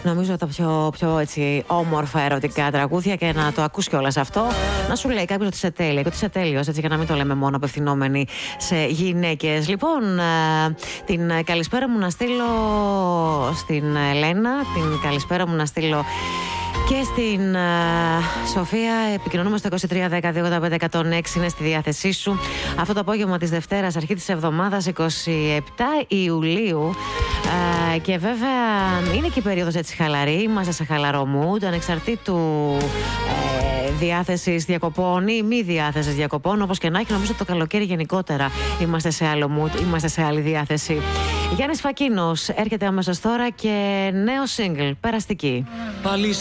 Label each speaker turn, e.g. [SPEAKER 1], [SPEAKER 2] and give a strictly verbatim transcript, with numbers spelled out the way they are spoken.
[SPEAKER 1] νομίζω τα πιο, πιο έτσι, όμορφα ερωτικά τραγούδια και να το ακούς κιόλας αυτό. Να σου λέει κάποιος ότι είσαι τέλεια και ότι είσαι τέλειος, έτσι, για να μην το λέμε μόνο απευθυνόμενοι σε γυναίκες. Λοιπόν, ε, την καλησπέρα μου να στείλω στην Ελένα, την καλησπέρα μου να στείλω και στην uh, Σοφία. Επικοινωνούμε στο είκοσι τρία δέκα δύο ογδόντα πέντε εκατόν έξι, είναι στη διάθεσή σου. Αυτό το απόγευμα της Δευτέρας, αρχή της εβδομάδας, είκοσι επτά Ιουλίου. Uh, και βέβαια είναι και η περίοδος έτσι χαλαρή. Είμαστε σε χαλαρό mood, ανεξαρτήτου ε, διάθεσης διακοπών ή μη διάθεσης διακοπών. Όπως και να έχει, νομίζω το καλοκαίρι γενικότερα είμαστε σε άλλο mood, είμαστε σε άλλη διάθεση. Γιάννης Φακίνος έρχεται αμέσως τώρα και νέο single, Περαστική.
[SPEAKER 2] Πάλι